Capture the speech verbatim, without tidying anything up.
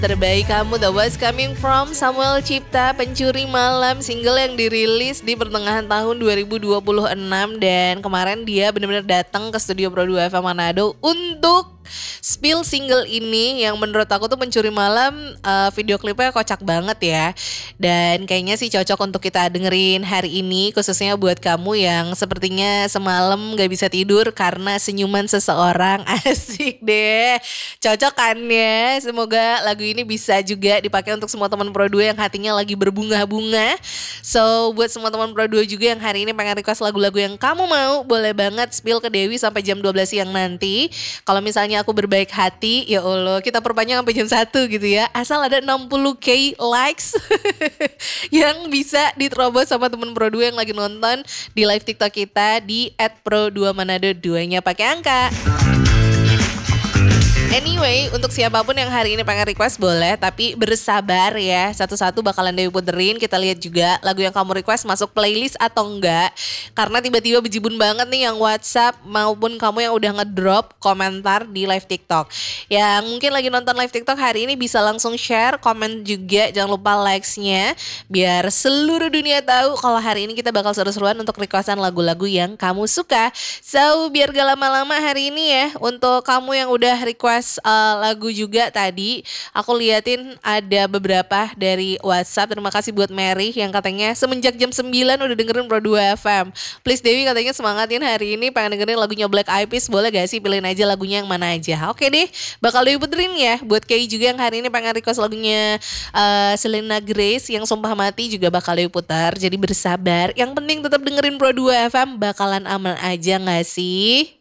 Terbaik kamu, that was coming from Samuel Cipta, Pencuri Malam, single yang dirilis di pertengahan tahun dua ribu dua puluh enam. Dan kemarin dia benar-benar datang ke studio Pro dua F M Manado untuk spill single ini yang menurut aku tuh Pencuri Malam, uh, video klipnya kocak banget ya. Dan kayaknya sih cocok untuk kita dengerin hari ini, khususnya buat kamu yang sepertinya semalam gak bisa tidur karena senyuman seseorang. Asik deh, cocok kan ya. Semoga lagu ini bisa juga dipakai untuk semua teman Pro dua yang hatinya lagi berbunga-bunga. So buat semua teman Pro dua juga yang hari ini pengen request lagu-lagu yang kamu mau, boleh banget spill ke Dewi sampai jam dua belas siang nanti. Kalau misalnya aku berbaik hati, ya Allah kita perpanjang sampai jam satu gitu ya. Asal ada enam puluh ribu likes yang bisa diterobos sama temen Pro dua yang lagi nonton di live TikTok kita di et pro dua manado, duanya pakai angka. Anyway, untuk siapapun yang hari ini pengen request boleh, tapi bersabar ya. Satu-satu bakalan Dewi puterin. Kita lihat juga lagu yang kamu request masuk playlist atau enggak. Karena tiba-tiba bejibun banget nih yang WhatsApp maupun kamu yang udah ngedrop komentar di live TikTok. Yang mungkin lagi nonton live TikTok hari ini bisa langsung share, komen juga. Jangan lupa likes-nya biar seluruh dunia tahu kalau hari ini kita bakal seru-seruan untuk requestan lagu-lagu yang kamu suka. So, biar gak lama-lama hari ini ya, untuk kamu yang udah request Uh, lagu juga tadi, aku liatin ada beberapa dari WhatsApp. Terima kasih buat Mary yang katanya semenjak jam sembilan udah dengerin Pro dua F M. Please Dewi katanya semangatin hari ini, pengen dengerin lagunya Black Eyed Peas. Boleh gak sih pilihin aja lagunya yang mana aja? Oke deh, bakal Dewi puterin ya. Buat Kay juga yang hari ini pengen request lagunya uh, Selena Grace yang Sumpah Mati juga bakal Dewi putar. Jadi bersabar, yang penting tetap dengerin Pro dua F M, bakalan aman aja gak sih?